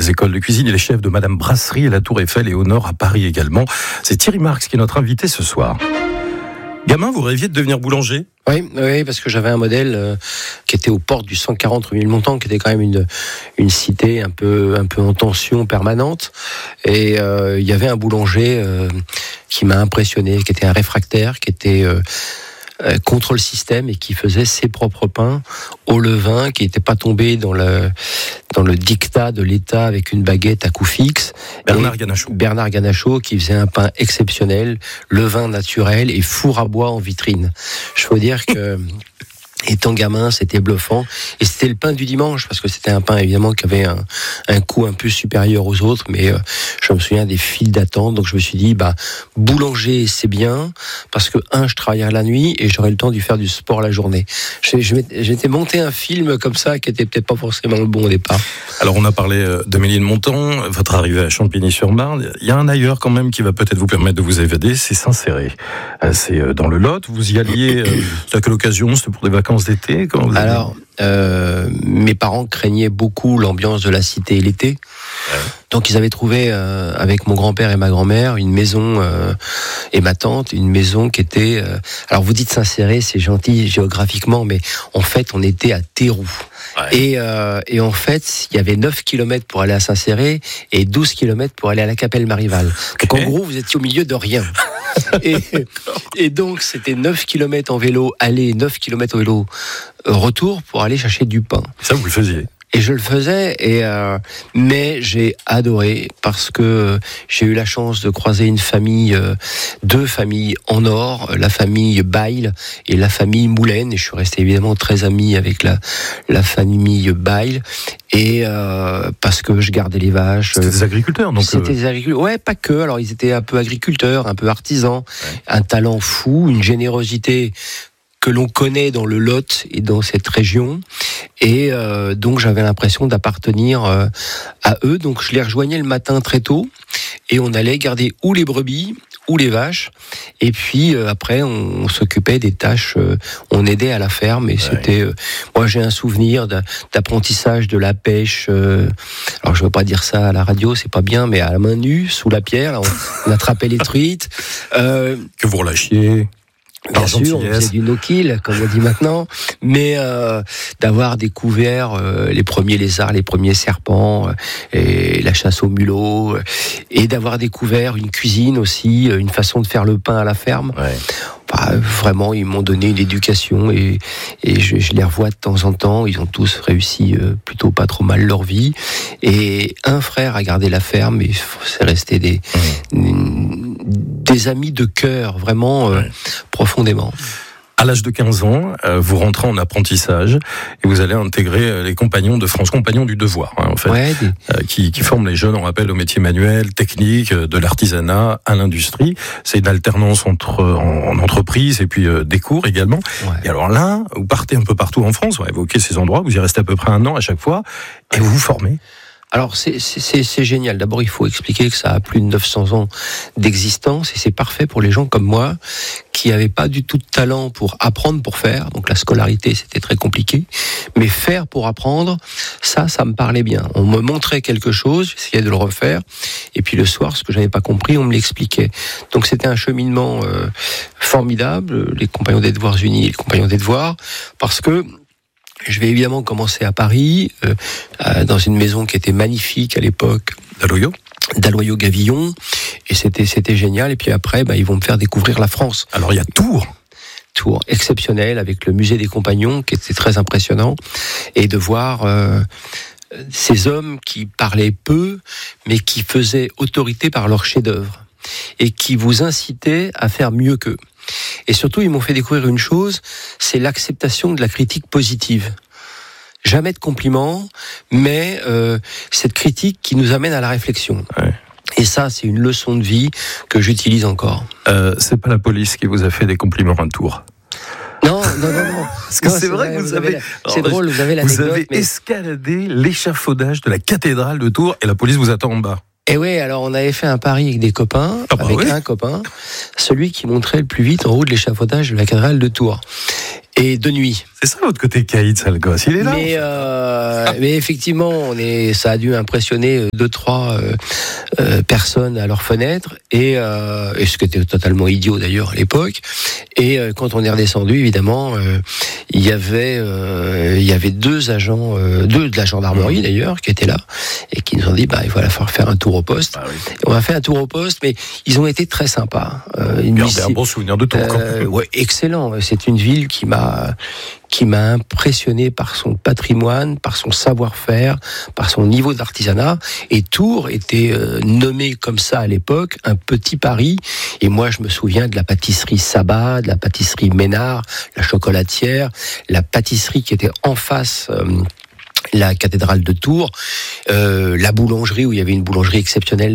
des écoles de cuisine. Il est chef de Madame Brasserie à la Tour Eiffel et au Nord à Paris également. C'est Thierry Marx qui est notre invité ce soir. Gamin, vous rêviez de devenir boulanger ? Oui, parce que j'avais un modèle qui était aux portes du 140 rue Ménilmontant, qui était quand même une cité un peu en tension permanente. Et il y avait un boulanger qui m'a impressionné, qui était un réfractaire, qui était contre le système et qui faisait ses propres pains au levain, qui n'était pas tombé dans le diktat de l'État avec une baguette à coup fixe. Bernard Ganachot, qui faisait un pain exceptionnel, levain naturel et four à bois en vitrine. Je veux dire que étant gamin, c'était bluffant. Et c'était le pain du dimanche, parce que c'était un pain, évidemment, qui avait un coût un peu supérieur aux autres. Mais je me souviens des files d'attente. Donc je me suis dit, boulanger, c'est bien, parce que, je travaillerai la nuit et j'aurai le temps de faire du sport la journée. J'étais monté un film comme ça, qui était peut-être pas forcément le bon au départ. Alors on a parlé de Ménilmontant, votre arrivée à Champigny-sur-Marne. Il y a un ailleurs quand même qui va peut-être vous permettre de vous évader, c'est Saint-Céré. C'est dans le Lot. Vous y alliez, à quelle occasion ? C'était pour des vacances d'été ? Alors, mes parents craignaient beaucoup l'ambiance de la cité l'été. Ouais. Donc ils avaient trouvé, avec mon grand-père et ma grand-mère, une maison, et ma tante, une maison qui était... alors vous dites Saint-Céré, c'est gentil géographiquement, mais en fait on était à Théroux. Ouais. Et en fait, il y avait 9 km pour aller à Saint-Céré et 12 km pour aller à la Capelle Marival. Okay. Donc en gros, vous étiez au milieu de rien. et donc, c'était 9 km en vélo aller, 9 km en vélo retour pour aller chercher du pain. Ça, vous le faisiez ? Et je le faisais, mais j'ai adoré parce que j'ai eu la chance de croiser deux familles en or, la famille Bail et la famille Moulin. Et je suis resté évidemment très ami avec la famille Bail. Et parce que je gardais les vaches. C'était des agriculteurs, donc. C'était des agriculteurs. Ouais, pas que. Alors ils étaient un peu agriculteurs, un peu artisans, un talent fou, une générosité que l'on connaît dans le Lot et dans cette région. Et donc j'avais l'impression d'appartenir à eux. Donc je les rejoignais le matin très tôt et on allait garder ou les brebis ou les vaches. Et puis après on s'occupait des tâches, on aidait à la ferme. Et c'était... moi j'ai un souvenir d'apprentissage de la pêche. Alors je ne veux pas dire ça à la radio, c'est pas bien, mais à la main nue, sous la pierre, là, on attrapait les truites. Que vous relâchiez. Bien sûr, on faisait du no-kill, comme on dit maintenant, mais d'avoir découvert les premiers lézards, les premiers serpents, et la chasse au mulot, et d'avoir découvert une cuisine aussi, une façon de faire le pain à la ferme. Ouais. Vraiment, ils m'ont donné une éducation et je les revois de temps en temps. Ils ont tous réussi plutôt pas trop mal leur vie. Et un frère a gardé la ferme et c'est resté des amis de cœur, vraiment profondément. À l'âge de 15 ans, vous rentrez en apprentissage et vous allez intégrer les compagnons de France, compagnons du devoir, en fait, qui forment les jeunes en rappel au métier manuel, technique, de l'artisanat à l'industrie. C'est une alternance en entreprise et puis des cours également. Ouais. Et alors là, vous partez un peu partout en France, on va évoquer ces endroits, vous y restez à peu près 1 an à chaque fois et vous vous formez. Alors c'est génial. D'abord, il faut expliquer que ça a plus de 900 ans d'existence et c'est parfait pour les gens comme moi qui n'avaient pas du tout de talent pour apprendre, pour faire. Donc la scolarité, c'était très compliqué. Mais faire pour apprendre, ça me parlait bien. On me montrait quelque chose, j'essayais de le refaire. Et puis le soir, ce que j'avais pas compris, on me l'expliquait. Donc c'était un cheminement formidable, les Compagnons des Devoirs Unis et les Compagnons des Devoirs, parce que je vais évidemment commencer à Paris, dans une maison qui était magnifique à l'époque. Dalloyau-Gavillon. Et c'était génial. Et puis après, ils vont me faire découvrir la France. Alors il y a Tours. Tours exceptionnel avec le musée des Compagnons qui était très impressionnant. Et de voir ces hommes qui parlaient peu, mais qui faisaient autorité par leur chef-d'œuvre. Et qui vous incitaient à faire mieux qu'eux. Et surtout, ils m'ont fait découvrir une chose, c'est l'acceptation de la critique positive. Jamais de compliments, mais cette critique qui nous amène à la réflexion. Ouais. Et ça, c'est une leçon de vie que j'utilise encore. C'est pas la police qui vous a fait des compliments à Tours ? Non. Parce que c'est vrai que vous avez... C'est drôle, vous avez l'anecdote. Vous avez escaladé l'échafaudage de la cathédrale de Tours et la police vous attend en bas. Et oui, alors on avait fait un pari avec des copains, un copain, celui qui monterait le plus vite en haut de l'échafaudage de la cathédrale de Tours. et de nuit. C'est ça votre côté caïd, ça, le gosse, il est là. Mais effectivement, ça a dû impressionner 2-3 personnes à leur fenêtre, et ce qui était totalement idiot d'ailleurs à l'époque. Et quand on est redescendu, évidemment, il y avait 2 agents, 2 de la gendarmerie d'ailleurs, qui étaient là et qui nous ont dit il va falloir faire un tour au poste. Ah oui. On a fait un tour au poste, mais ils ont été très sympas. Un bon souvenir de Tours. Ouais, excellent. C'est une ville qui m'a impressionné par son patrimoine, par son savoir-faire, par son niveau d'artisanat. Et Tours était nommé comme ça à l'époque, un petit Paris. Et moi, je me souviens de la pâtisserie Sabat, de la pâtisserie Ménard, la chocolatière, la pâtisserie qui était en face la cathédrale de Tours, la boulangerie, où il y avait une boulangerie exceptionnelle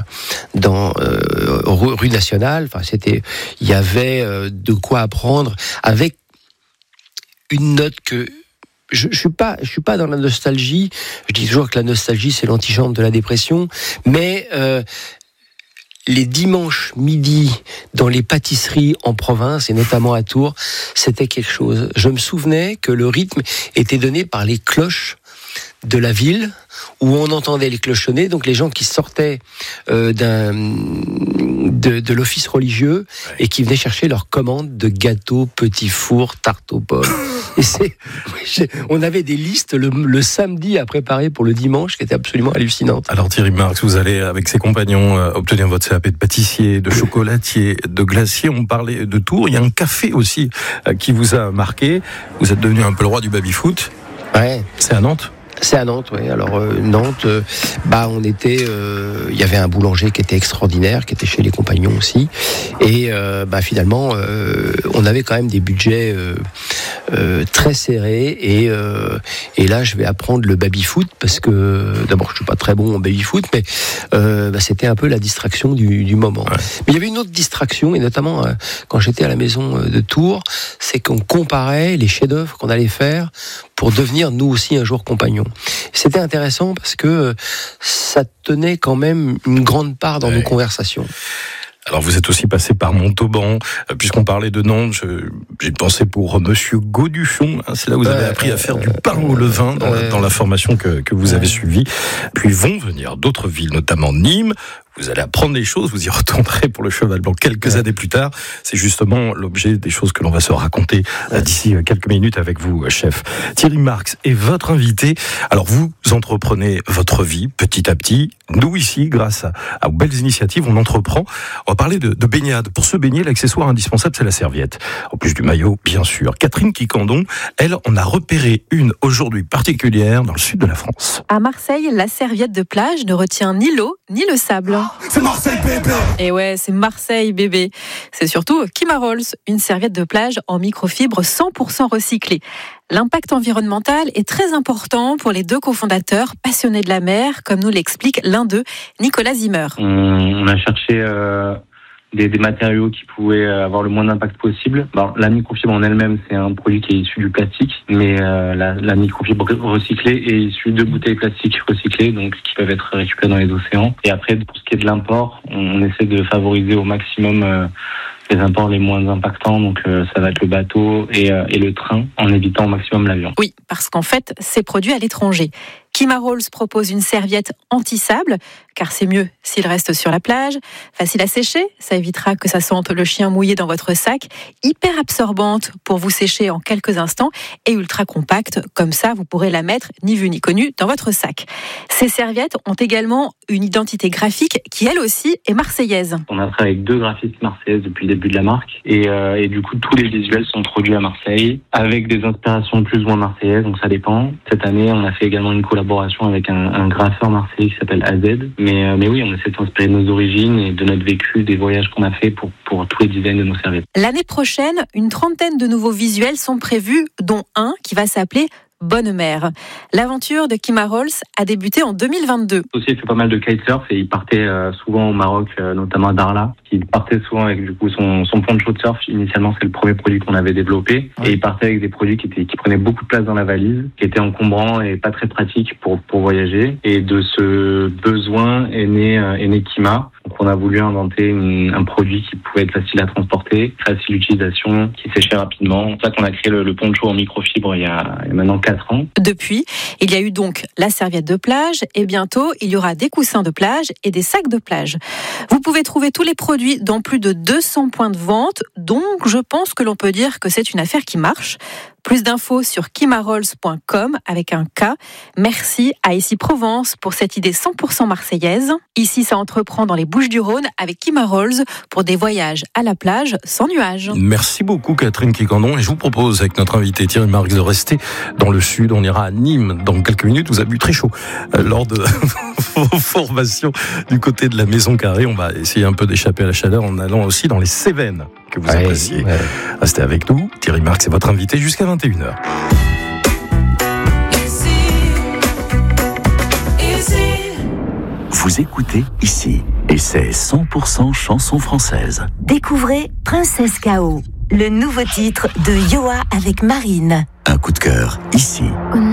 rue Nationale. Enfin, il y avait de quoi apprendre, avec une note que je suis pas dans la nostalgie. Je dis toujours que la nostalgie, c'est l'antichambre de la dépression, mais les dimanches midi dans les pâtisseries en province, et notamment à Tours, c'était quelque chose. Je me souvenais que le rythme était donné par les cloches de la ville, où on entendait les clochonner, donc les gens qui sortaient de l'office religieux et qui venaient chercher leurs commandes de gâteaux, petits fours, tartes aux pommes. Et on avait des listes le samedi à préparer pour le dimanche qui étaient absolument hallucinantes. Alors Thierry Marx, vous allez avec ses compagnons obtenir votre CAP de pâtissier, de chocolatier, de glacier. On parlait de Tours. Il y a un café aussi qui vous a marqué. Vous êtes devenu un peu le roi du baby-foot. Ouais. C'est à Nantes ? C'est à Nantes, oui. Alors Nantes, on était, il y avait un boulanger qui était extraordinaire, qui était chez les compagnons aussi, et finalement, on avait quand même des budgets très serrés, et là, je vais apprendre le baby-foot parce que d'abord, je suis pas très bon en baby-foot, mais c'était un peu la distraction du moment. Ouais. Mais il y avait une autre distraction, et notamment quand j'étais à la maison de Tours, c'est qu'on comparait les chefs-d'œuvre qu'on allait faire pour devenir nous aussi un jour compagnons. C'était intéressant parce que ça tenait quand même une grande part dans nos conversations. Alors vous êtes aussi passé par Montauban, puisqu'on parlait de Nantes, j'ai pensé pour Monsieur Gauduchon, c'est là où vous avez appris à faire du pain au levain dans la formation que vous avez suivie. Puis vont venir d'autres villes, notamment Nîmes. Vous allez apprendre des choses, vous y retournerez pour le cheval blanc quelques années plus tard. C'est justement l'objet des choses que l'on va se raconter d'ici quelques minutes avec vous, chef. Thierry Marx est votre invité. Alors vous entreprenez votre vie petit à petit. Nous ici, grâce à vos belles initiatives, on entreprend. On va parler de baignade. Pour se baigner, l'accessoire indispensable, c'est la serviette. En plus du maillot, bien sûr. Catherine Quicandon, elle, en a repéré une aujourd'hui particulière dans le sud de la France. À Marseille, la serviette de plage ne retient ni l'eau ni le sable. C'est Marseille bébé. Et ouais, c'est Marseille bébé. C'est surtout Kimarolls, une serviette de plage en microfibre 100% recyclée. L'impact environnemental est très important pour les 2 cofondateurs passionnés de la mer, comme nous l'explique l'un d'eux, Nicolas Zimmer. On a cherché des matériaux qui pouvaient avoir le moins d'impact possible. La microfibre en elle-même, c'est un produit qui est issu du plastique, mais la microfibre recyclée est issue de bouteilles plastiques recyclées, donc qui peuvent être récupérées dans les océans. Et après, pour ce qui est de l'import, on essaie de favoriser au maximum les imports les moins impactants, donc ça va être le bateau et le train, en évitant au maximum l'avion. Oui, parce qu'en fait, c'est produit à l'étranger. Kimarolls propose une serviette anti-sable, car c'est mieux s'il reste sur la plage. Facile à sécher, ça évitera que ça sente le chien mouillé dans votre sac. Hyper absorbante pour vous sécher en quelques instants et ultra compacte, comme ça vous pourrez la mettre ni vu ni connu dans votre sac. Ces serviettes ont également une identité graphique qui elle aussi est marseillaise. On a travaillé avec 2 graphistes marseillaises depuis le début de la marque et du coup tous les visuels sont produits à Marseille avec des inspirations plus ou moins marseillaises, donc ça dépend. Cette année on a fait également une collaboration avec un graffeur marseillais qui s'appelle AZ. Mais oui, on essaie de s'inspirer de nos origines et de notre vécu, des voyages qu'on a fait pour tous les designs de nos serviettes. L'année prochaine, une 30aine de nouveaux visuels sont prévus, dont un qui va s'appeler Bonne Mer. L'aventure de Kimarolls a débuté en 2022. Aussi, il fait pas mal de kitesurf et il partait souvent au Maroc, notamment à Darla. Il partait souvent avec du coup son poncho de surf. Initialement, c'est le premier produit qu'on avait développé. Ouais. Et il partait avec des produits qui prenaient beaucoup de place dans la valise, qui étaient encombrants et pas très pratiques pour voyager. Et de ce besoin est né Kima. Donc on a voulu inventer un produit qui pouvait être facile à transporter, facile d'utilisation, qui séchait rapidement. C'est pour ça qu'on a créé le poncho en microfibre il y a maintenant 4 ans. Depuis, il y a eu donc la serviette de plage et bientôt, il y aura des coussins de plage et des sacs de plage. Vous pouvez trouver tous les produits dans plus de 200 points de vente, donc je pense que l'on peut dire que c'est une affaire qui marche. Plus d'infos sur kimarolls.com avec un K. Merci à Ici Provence pour cette idée 100% marseillaise. Ici, ça entreprend dans les Bouches-du-Rhône avec Kimarolls pour des voyages à la plage sans nuages. Merci beaucoup Catherine Quiquendon et je vous propose avec notre invité Thierry Marx de rester dans le sud. On ira à Nîmes dans quelques minutes. Vous avez eu très chaud lors de vos formations du côté de la Maison Carrée. On va essayer un peu d'échapper à la chaleur en allant aussi dans les Cévennes que vous appréciez. Ouais. Restez avec nous. Thierry Marx est votre invité jusqu'à 21h. Vous écoutez Ici, et c'est 100% chanson française. Découvrez Princesse K.O., le nouveau titre de Yoa avec Marine. Un coup de cœur, Ici.